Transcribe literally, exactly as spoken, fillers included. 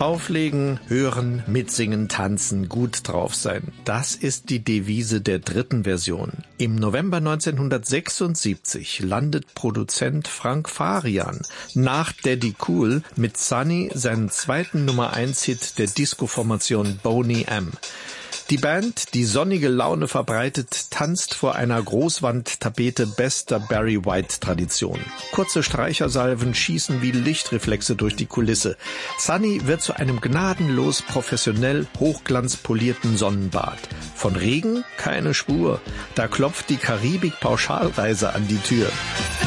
Auflegen, hören, mitsingen, tanzen, gut drauf sein. Das ist die Devise der dritten Version. Im November neunzehnhundertsechsundsiebzig landet Produzent Frank Farian nach Daddy Cool mit Sunny seinen zweiten Nummer eins Hit der Disco-Formation Boney M. Die Band, die sonnige Laune verbreitet, tanzt vor einer Großwandtapete bester Barry White-Tradition. Kurze Streichersalven schießen wie Lichtreflexe durch die Kulisse. Sunny wird zu einem gnadenlos professionell hochglanzpolierten Sonnenbad. Von Regen keine Spur. Da klopft die Karibik-Pauschalreise an die Tür.